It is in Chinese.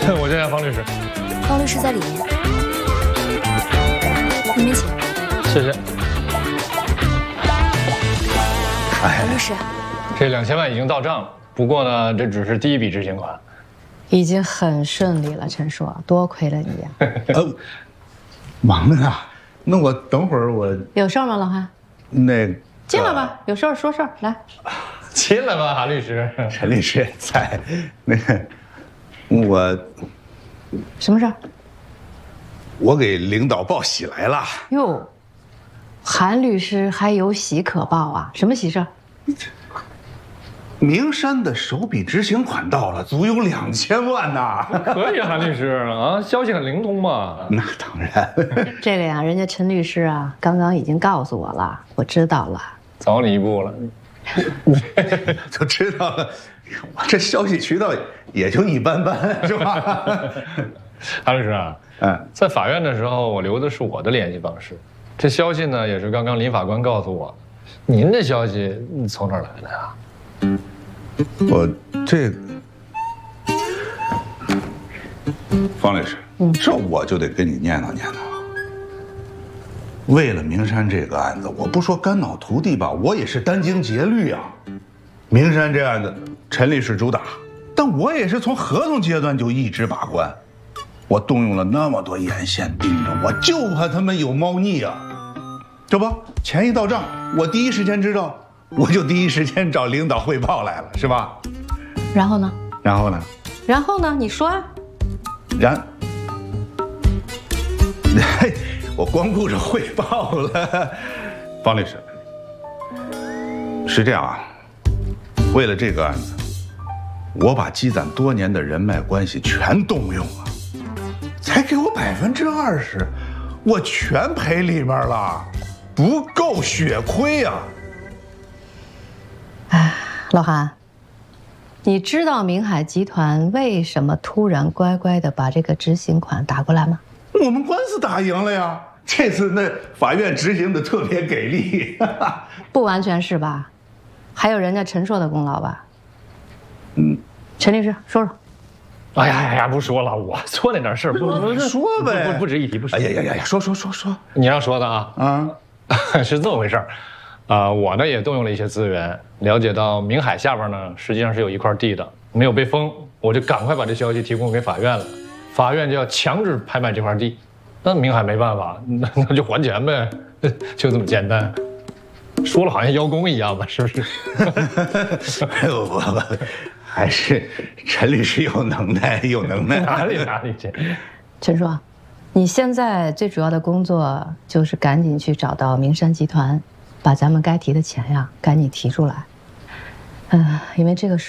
我见见方律师。 方律师在里面，里面请。 谢谢。 方律师， 这2000万已经到账了，不过呢，这只是第一笔执行款。 已经很顺利了，陈硕，多亏了你呀。 忙着呢，那我等会儿我有事吗，老韩？ 那个进来吧，有事儿说事儿，来。 进来吧，韩律师。 陈律师也在，那个我什么事儿？ 我给领导报喜来了。 哟，韩律师还有喜可报啊？什么喜事儿？ 名山的首笔执行款到了，足有2000万呐！ 可以，韩律师啊，消息很灵通嘛。 那当然， 这个呀，人家陈律师啊，刚刚已经告诉我了，我知道了。 早你一步了。 都知道了。我这消息渠道也就一般般，是吧？ 韩律师啊，在法院的时候，我留的是我的联系方式。这消息呢，也是刚刚林法官告诉我。您的消息从哪儿来的呀？ 我这方律师，这我就得跟你念叨念叨了。为了名山这个案子，我不说肝脑涂地吧，我也是殚精竭虑啊。名山这案子，陈律师主打，但我也是从合同阶段就一直把关，我动用了那么多眼线盯着，我就怕他们有猫腻啊。这不，钱一到账，我第一时间知道，我就第一时间找领导汇报来了，是吧？ 然后呢？ 然后呢？ 然后呢？你说啊。 我光顾着汇报了。方律师，是这样啊，为了这个案子，我把积攒多年的人脉关系全动用了，才给我20%，我全赔里面了，不够血亏啊！ 哎，老韩，你知道明海集团为什么突然乖乖的把这个执行款打过来吗？ 我们官司打赢了呀，这次那法院执行的特别给力。 不完全是吧？还有人家陈硕的功劳吧？陈律师说说。 哎呀，不说了，我做那点事儿，不说呗， 不值一提，不说。 呀，说， 你让说的啊，是这么回事儿，我呢也动用了一些资源，了解到明海下边呢实际上是有一块地的，没有被封，我就赶快把这消息提供给法院了，法院就要强制拍卖这块地，那明海没办法，那就还钱呗，就这么简单。说了好像邀功一样吧，是不是？ 我还是陈律师有能耐， 哪里去？ 陈硕，你现在最主要的工作就是赶紧去找到明山集团，把咱们该提的钱呀赶紧提出来。因为这个事。